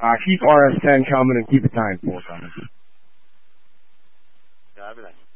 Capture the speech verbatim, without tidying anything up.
Uh, keep R S ten coming and keep the Time four coming. Copy that.